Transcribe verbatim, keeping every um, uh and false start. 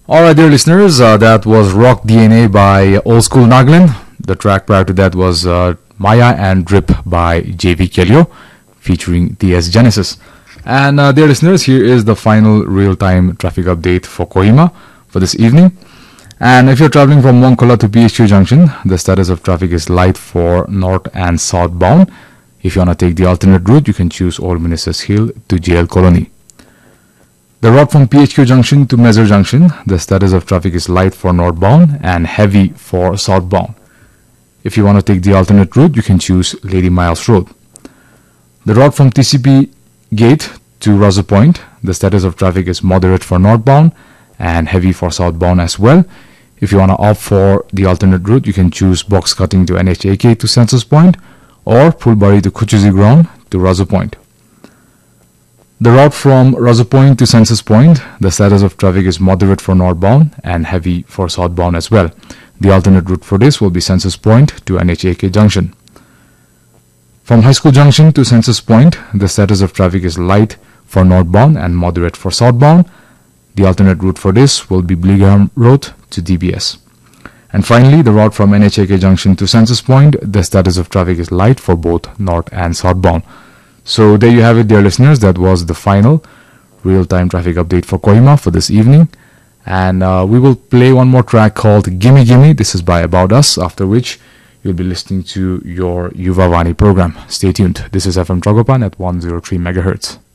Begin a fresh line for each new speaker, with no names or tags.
Alright, dear listeners, uh, that was Rock D N A by Old School Naglin. The track prior to that was uh, Maya and Drip by J V Kellyo, featuring T S Genesis. And uh, dear listeners, here is the final real-time traffic update for Kohima for this evening. And if you're traveling from Wongkhola to P H Q Junction, the status of traffic is light for north and southbound. If you want to take the alternate route, you can choose Old Ministers Hill to J L Colony. The route from P H Q Junction to Mezzer Junction, the status of traffic is light for northbound and heavy for southbound. If you want to take the alternate route, you can choose Lady Miles Road. The route from T C P Gate to Rosa Point, the status of traffic is moderate for northbound and heavy for southbound as well. If you want to opt for the alternate route, you can choose box cutting to N H A K to Census Point or Pulbari to Kuchuzi Ground to Rosa Point. The route from Rosa Point to Census Point, the status of traffic is moderate for northbound and heavy for southbound as well. The alternate route for this will be Census Point to N H A K Junction. From High School Junction to Census Point, the status of traffic is light for northbound and moderate for southbound. The alternate route for this will be Bleegham Road to D B S. And finally, the route from N H A K Junction to Census Point, the status of traffic is light for both north and southbound. So there you have it, dear listeners. That was the final real-time traffic update for Kohima for this evening. And uh, we will play one more track called Gimme Gimme. This is by About Us, after which you'll be listening to your Yuva Vani program. Stay tuned. This is F M Tragopan at one oh three megahertz.